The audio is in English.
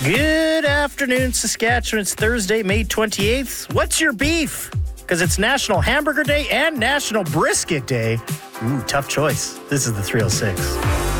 Good afternoon, Saskatchewan. It's Thursday, May 28th. What's your beef? Because it's National Hamburger Day and National Brisket Day. Ooh, tough choice. This is the 306.